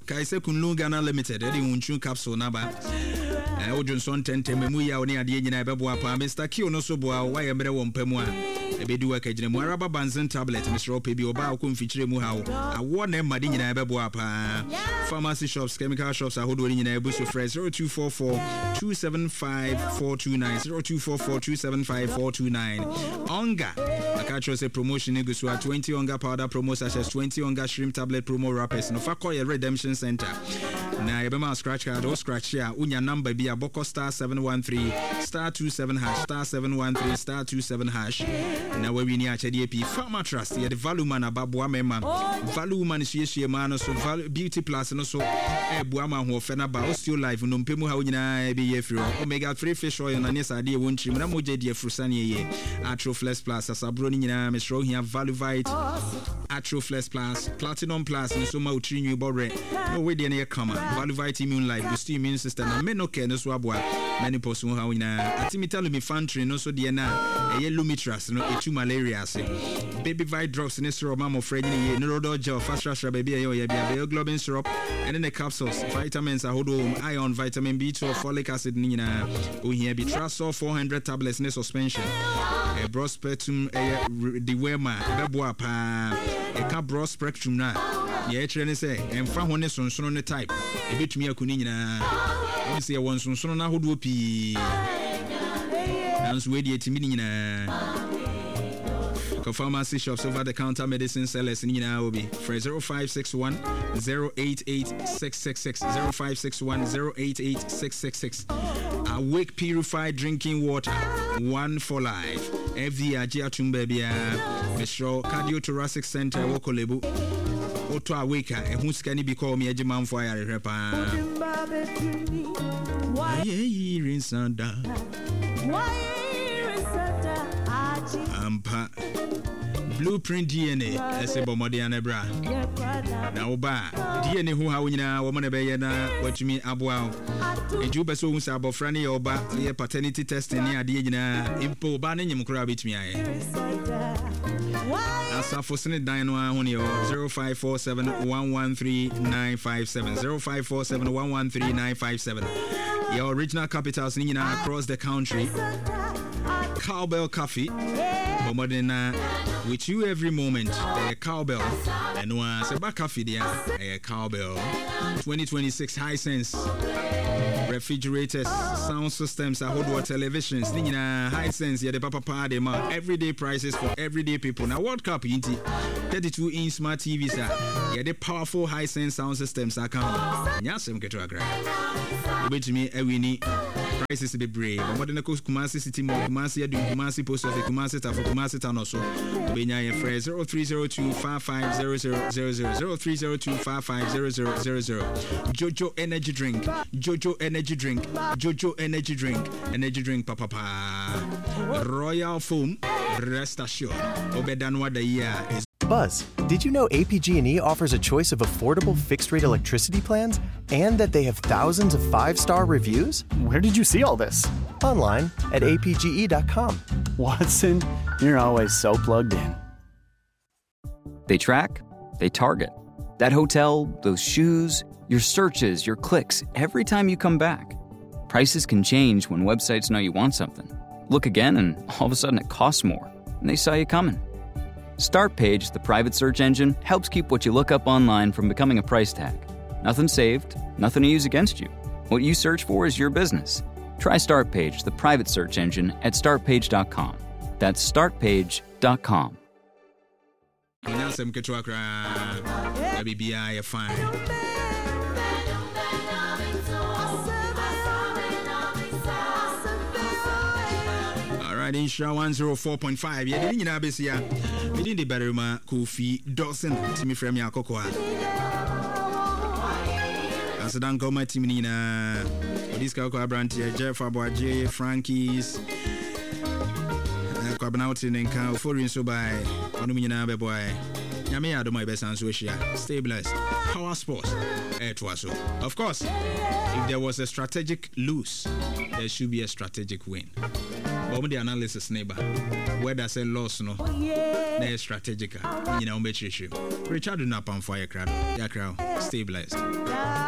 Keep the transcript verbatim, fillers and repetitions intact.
Kaise Kunlu Ghana Limited, Eddie Munchu capsule naba. Eh, Ojonson Tente Memuya oni adie nyina ebebo apa. Mister Q no so boa why emre wo mpemu a. Ebedu wa kajine mu araba banzen tablet Mister Opebi oba akom fichire mu ha wo. Awo na made nyina ebebo apa. Pharmacy shops, chemical shops ahodo nyina ebuso fresh zero two four four two seven five four two nine zero two four four two seven five four two nine. Onga Akacho say promotion negotiate twenty Onga powder promo such as twenty Onga shrimp tablet promo wrappers no Fakoye Redemption Center. Na yebema scratch card or scratch here unya number be a boko star seven one three star two seven hash star seven one three star two seven hash. Na we ni achede pi Pharma Trust ye the value man ababo amema value man hye man so beauty plus no so e buama ho fe na ba osteo live no mpemu ha nyina be ye free omega three fish oil na nesa de won chim na moje de frusane ye Atroflex plus asabro ni nyina me sro hia value vite Atroflex plus platinum plus so ma utri nyu bore no we de na come value vite immune life boost immune system na menoke no so aboa many person ha nyina atimitalu mi fantry no so de na e lumitras no etu malaria se baby vite drops ne syrup mama friend ni ye no do gel fast rush baby ye ye bia globin syrup and then the capsules vitamins ahodo iron vitamin B twelve folic acid ni nyina o hia bi Trasol four hundred tablets ne suspension e brospectum e the wema bebo apa e ka brospectum na ye kire ne say emfa ho ne sonsono ne type e betumi akuni nyina o se ye won sonsono na ahodo pi nanso we de etimi nyina pharmacy shops over the counter medicine sellers in Yina Obi for zero five six one zero eight eight six six six zero five six one zero eight eight six six six. Awake purified drinking water, one for life. F D Ajia Tumbebia, Mister Cardiothoracic Center, Wokolebu. Oto Awake, and who's can be called me a German fire repa? Why in Sanda? Why Ampa Blueprint D N A Esebo Modiana Bra Na Oba D N A who ha nyina wo na be ye na watumi aboa eju be so hu sa abofra ne oba ye paternity testing ne ade nyina impo oba ne nyim kura betumi aye Asafo sene dan no ho ne zero five four seven one one three nine five seven zero five four seven one one three nine five seven. Your original capitals ni nyina across the country. Cowbell Coffee, Bomodena, with you every moment. A cowbell, and one Seba Coffee, a cowbell. twenty twenty-six Hisense refrigerators, sound systems, a hot water televisions. Nina Hisense, yeah, the papa party ma. Everyday prices for everyday people. Now, World Cup, inti thirty-two inch smart T Vs, yeah, the powerful Hisense sound systems. I can't. Nyasem get to a grab. Wait to me, every need. Prices be brave. But the coast Kumasi City Mall, Kumasi Adu, Kumasi Post Office, Kumasi Tafu, Kumasi Town also. Benya ye phrase zero three zero two five five zero zero zero zero zero three zero two five five zero zero zero zero. Jojo Energy Drink, Jojo Energy Drink, Jojo Energy Drink, Energy Drink Papa Pa. Royal Foam, rest assured. Obedanwa the year is. Buzz, did you know A P G and E offers a choice of affordable fixed-rate electricity plans and that they have thousands of five-star reviews? Where did you see all this? Online at A P G E dot com. Watson, you're always so plugged in. They track, they target. That hotel, those shoes, your searches, your clicks, every time you come back. Prices can change when websites know you want something. Look again and all of a sudden it costs more, and they saw you coming. StartPage, the private search engine, helps keep what you look up online from becoming a price tag. Nothing saved, nothing to use against you. What you search for is your business. Try StartPage, the private search engine, at start page dot com. That's start page dot com. Insha one oh four point five. Yeah, didn't you know this year? We did the better ma Kofi Dawson to me from ya Cocoa. As a danko my team Nina, this Cocoa brand here, Jeff Abuaje, Frankie's, Cabinoutin and Cow for so by Onumina boy. nyame ya do my best and so stay blessed. Power Sports it was so. Of course, if there was a strategic lose, there should be a strategic win. But the analysis neighbor, where does a loss no? There is strategic. You know, Richard do not pump fire crowd. Yeah, crowd. Stay blessed.